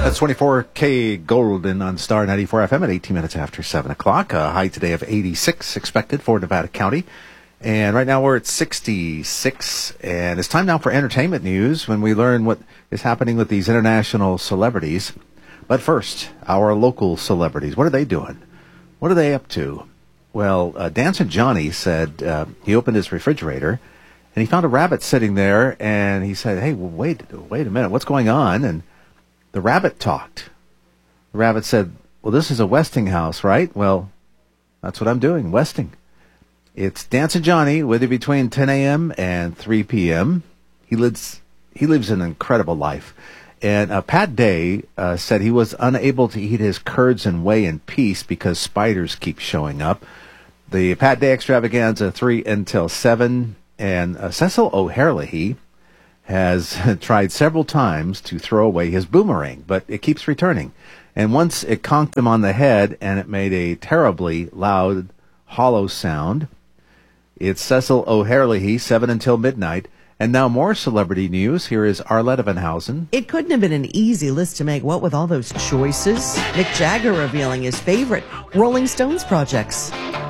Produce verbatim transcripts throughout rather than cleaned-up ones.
That's twenty-four K Golden on Star ninety-four F M at eighteen minutes after seven o'clock. A high today of eighty-six expected for Nevada County. And right now we're at sixty-six. And it's time now for entertainment news when we learn what is happening with these international celebrities. But first, our local celebrities. What are they doing? What are they up to? Well, uh, Dancing Johnny said uh, he opened his refrigerator and he found a rabbit sitting there. And he said, hey, well, wait, wait a minute. What's going on? And the rabbit talked. The rabbit said, well, this is a Westinghouse, right? Well, that's what I'm doing, Westing. It's Dancing Johnny with you between ten a.m. and three p.m. He lives he lives an incredible life. And uh, Pat Day uh, said he was unable to eat his curds and whey in peace because spiders keep showing up. The Pat Day extravaganza, three until seven. And uh, Cecil O'Herlihy has tried several times to throw away his boomerang, but it keeps returning. And once it conked him on the head, and it made a terribly loud, hollow sound. It's Cecil O'Herlihy, seven until midnight. And now more celebrity news. Here is Arlette Evenhausen. It couldn't have been an easy list to make, what with all those choices. Mick Jagger revealing his favorite Rolling Stones projects.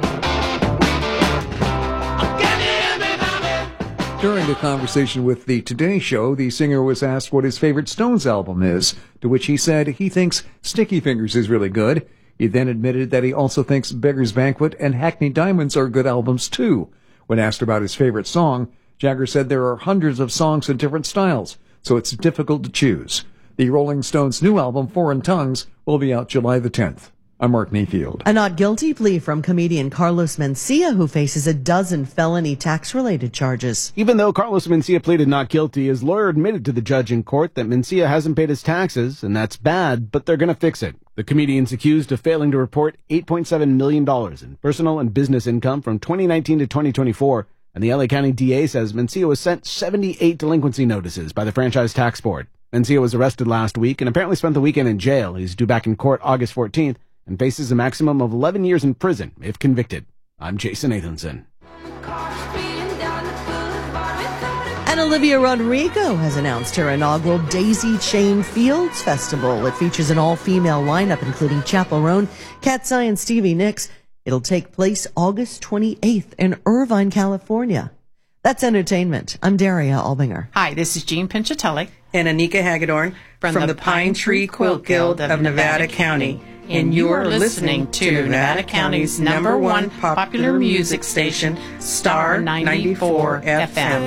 During a conversation with the Today Show, the singer was asked what his favorite Stones album is, to which he said he thinks Sticky Fingers is really good. He then admitted that he also thinks Beggar's Banquet and Hackney Diamonds are good albums too. When asked about his favorite song, Jagger said there are hundreds of songs in different styles, so it's difficult to choose. The Rolling Stones' new album, Foreign Tongues, will be out July the tenth. I'm Mark Mayfield. A not guilty plea from comedian Carlos Mencia, who faces a dozen felony tax-related charges. Even though Carlos Mencia pleaded not guilty, his lawyer admitted to the judge in court that Mencia hasn't paid his taxes, and that's bad, but they're going to fix it. The comedian's accused of failing to report eight point seven million dollars in personal and business income from twenty nineteen to twenty twenty-four, and the L A County D A says Mencia was sent seventy-eight delinquency notices by the Franchise Tax Board. Mencia was arrested last week and apparently spent the weekend in jail. He's due back in court August fourteenth and faces a maximum of eleven years in prison if convicted. I'm Jason Nathanson. And Olivia Rodrigo has announced her inaugural Daisy Chain Fields Festival. It features an all-female lineup, including Chappell Roan, Katseye, and Stevie Nicks. It'll take place August twenty-eighth in Irvine, California. That's entertainment. I'm Daria Albinger. Hi, this is Jean Pincatelli. And Anika Hagedorn from, from the Pine Tree Quilt Guild of Nevada County. And you're listening to Nevada County's number one popular music station, Star ninety-four F M.